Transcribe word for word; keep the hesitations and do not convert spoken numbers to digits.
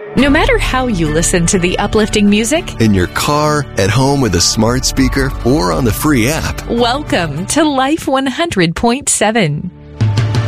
No matter how you listen to the uplifting music, in your car, at home with a smart speaker, or on the free app. welcome to Life one hundred point seven.